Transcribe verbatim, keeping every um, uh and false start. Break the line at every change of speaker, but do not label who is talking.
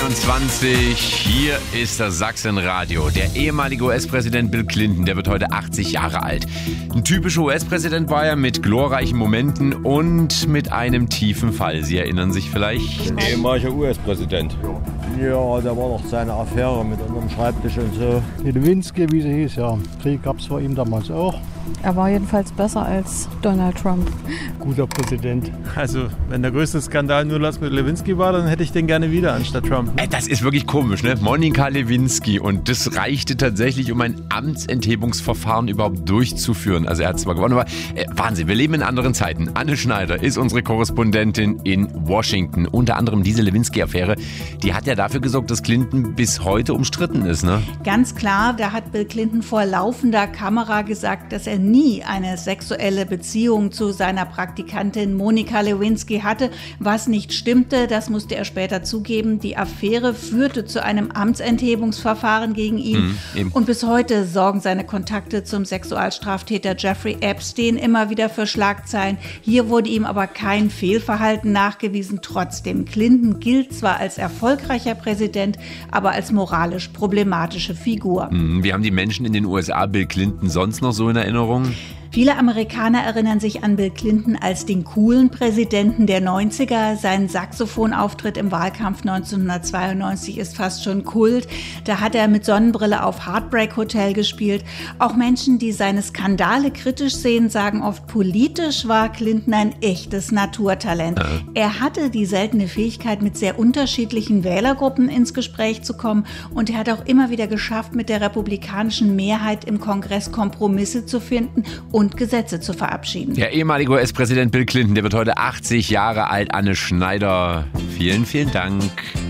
dreiundzwanzig, hier ist das Sachsenradio. Der ehemalige U S-Präsident Bill Clinton, der wird heute achtzig Jahre alt. Ein typischer U S-Präsident war er mit glorreichen Momenten und mit einem tiefen Fall. Sie erinnern sich vielleicht?
Ein ehemaliger U S-Präsident.
Ja, da war doch seine Affäre mit unserem Schreibtisch und so. Die Lewinsky, wie sie hieß, ja. Krieg gab es vor ihm damals auch.
Er war jedenfalls besser als Donald Trump.
Guter Präsident.
Also, wenn der größte Skandal nur das mit Lewinsky war, dann hätte ich den gerne wieder anstatt Trump.
Ey, das ist wirklich komisch, ne? Monika Lewinsky. Und das reichte tatsächlich, um ein Amtsenthebungsverfahren überhaupt durchzuführen. Also er hat zwar gewonnen, aber äh, Wahnsinn, wir leben in anderen Zeiten. Anne Schneider ist unsere Korrespondentin in Washington. Unter anderem diese Lewinsky-Affäre, die hat ja dafür gesorgt, dass Clinton bis heute umstritten ist, ne?
Ganz klar, da hat Bill Clinton vor laufender Kamera gesagt, dass er nie eine sexuelle Beziehung zu seiner Praktikantin Monika Lewinsky hatte, was nicht stimmte. Das musste er später zugeben. Die Affäre führte zu einem Amtsenthebungsverfahren gegen ihn. Mhm, und bis heute sorgen seine Kontakte zum Sexualstraftäter Jeffrey Epstein immer wieder für Schlagzeilen. Hier wurde ihm aber kein Fehlverhalten nachgewiesen. Trotzdem, Clinton gilt zwar als erfolgreicher Präsident, aber als moralisch problematische Figur.
Mhm, wie haben die Menschen in den U S A Bill Clinton sonst noch so in Erinnerung?
Viele Amerikaner erinnern sich an Bill Clinton als den coolen Präsidenten der neunziger. Sein Saxophonauftritt im Wahlkampf neunzehnhundertzweiundneunzig ist fast schon Kult. Da hat er mit Sonnenbrille auf Heartbreak Hotel gespielt. Auch Menschen, die seine Skandale kritisch sehen, sagen oft, politisch war Clinton ein echtes Naturtalent. Ja. Er hatte die seltene Fähigkeit, mit sehr unterschiedlichen Wählergruppen ins Gespräch zu kommen. Und er hat auch immer wieder geschafft, mit der republikanischen Mehrheit im Kongress Kompromisse zu finden und Gesetze zu verabschieden.
Der ehemalige U S-Präsident Bill Clinton, der wird heute achtzig Jahre alt. Anne Schneider, vielen, vielen Dank.